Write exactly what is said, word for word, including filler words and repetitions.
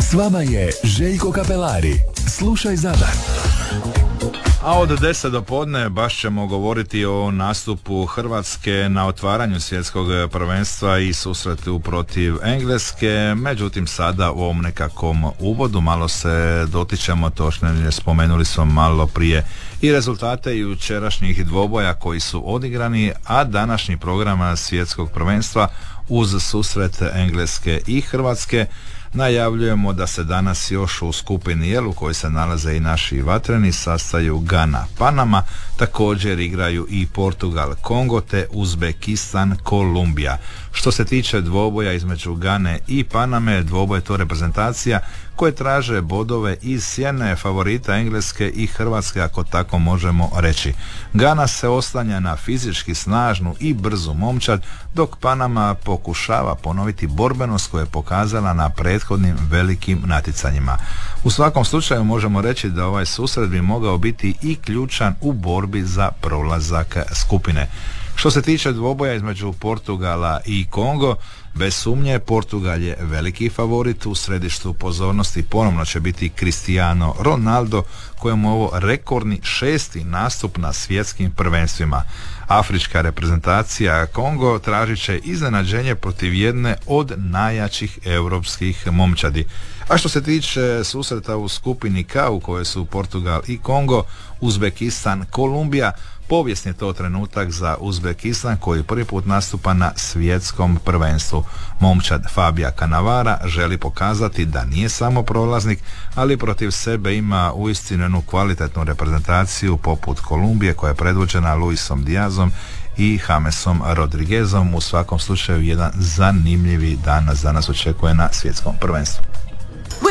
S vama je Željko Kapelari. Slušaj Zadar. A od deset do podne baš ćemo govoriti o nastupu Hrvatske na otvaranju svjetskog prvenstva i susretu protiv Engleske. Međutim, sada u ovom nekakvom uvodu malo se dotičemo, točno spomenuli smo malo prije i rezultate jučerašnjih dvoboja koji su odigrani, a današnji program svjetskog prvenstva uz susret Engleske i Hrvatske. Najavljujemo da se danas još u skupini L u kojoj se nalaze i naši vatreni sastaju Gana, Panama, također igraju i Portugal, Kongo te Uzbekistan, Kolumbija. Što se tiče dvoboja između Gane i Paname, dvoboj je to reprezentacija koje traže bodove iz sjene favorita Engleske i Hrvatske, ako tako možemo reći. Gana se oslanja na fizički snažnu i brzu momčad, dok Panama pokušava ponoviti borbenost koju je pokazala na prethodnim velikim natjecanjima. U svakom slučaju možemo reći da ovaj susret bi mogao biti i ključan u borbi za prolazak skupine. Što se tiče dvoboja između Portugala i Kongo, bez sumnje Portugal je veliki favorit. U središtu pozornosti ponovno će biti Cristiano Ronaldo, kojemu je ovo rekordni šesti nastup na svjetskim prvenstvima. Afrička reprezentacija Kongo tražit će iznenađenje protiv jedne od najjačih europskih momčadi. A što se tiče susreta u skupini K u kojoj su Portugal i Kongo, Uzbekistan, Kolumbija, povijesni je to trenutak za Uzbekistan koji prvi put nastupa na svjetskom prvenstvu. Momčad Fabija Cannavara želi pokazati da nije samo prolaznik, ali protiv sebe ima uistinu jednu kvalitetnu reprezentaciju poput Kolumbije koja je predvođena Luisom Diazom i Jamesom Rodriguezom. U svakom slučaju jedan zanimljivi dan nas danas očekuje na svjetskom prvenstvu.